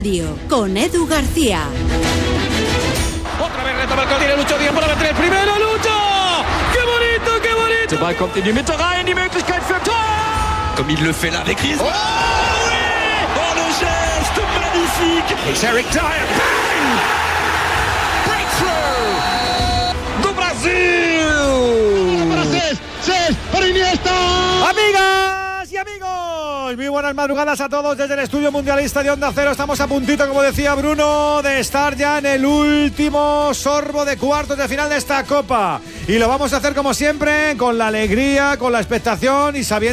Con Edu García. Otra vez retoma el gol, tiene Lucho Díaz para meter el primero. ¡Lucho! ¡Qué bonito, qué bonito! Der Ball kommt in die Mitte rein, die Möglichkeit für Tor! Comme il le fait là avec Griezmann. Oh oui! Oh le geste magnifique! It's Eric Dyer. Bang! Breakthrough! Do Brasil! Para Iniesta. Amigas y amigos, muy buenas madrugadas a todos desde el estudio mundialista de Onda Cero. Estamos a puntito, como decía Bruno, de estar ya en el último sorbo de cuartos de final de esta Copa. Y lo vamos a hacer como siempre, con la alegría, con la expectación y sabiendo